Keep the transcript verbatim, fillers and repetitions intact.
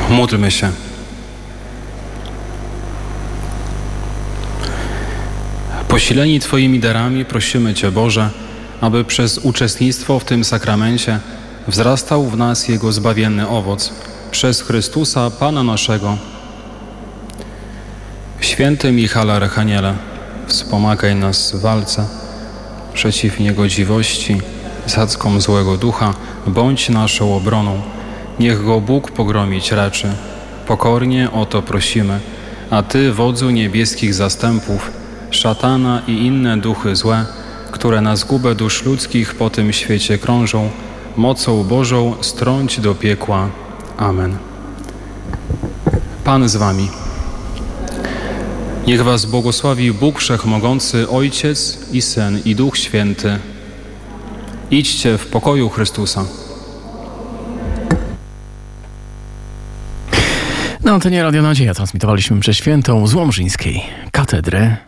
Módlmy się. Posileni Twoimi darami prosimy Cię, Boże, aby przez uczestnictwo w tym sakramencie wzrastał w nas Jego zbawienny owoc, przez Chrystusa, Pana naszego. Święty Michale Archaniele, wspomagaj nas w walce przeciw niegodziwości, zasadzkom złego ducha, bądź naszą obroną. Niech go Bóg pogromić raczy. Pokornie o to prosimy. A Ty, wodzu niebieskich zastępów, szatana i inne duchy złe, które na zgubę dusz ludzkich po tym świecie krążą, mocą Bożą strąć do piekła. Amen. Pan z Wami. Niech Was błogosławi Bóg Wszechmogący, Ojciec i Syn i Duch Święty. Idźcie w pokoju Chrystusa. Na antenie Radia Nadzieja transmitowaliśmy mszę świętą z Łomżyńskiej katedry.